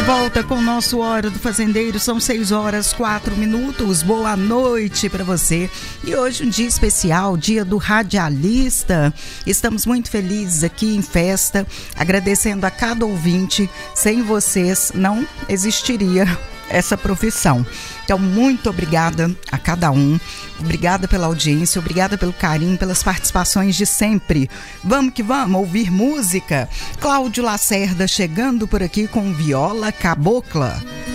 volta com o nosso Hora do Fazendeiro, são 6h04. Boa noite para você. E hoje um dia especial, dia do radialista. Estamos muito felizes aqui em festa, agradecendo a cada ouvinte. Sem vocês não existiria essa profissão. Então, muito obrigada a cada um. Obrigada pela audiência, obrigada pelo carinho, pelas participações de sempre. Vamos que vamos ouvir música. Cláudio Lacerda chegando por aqui com Viola Cabocla.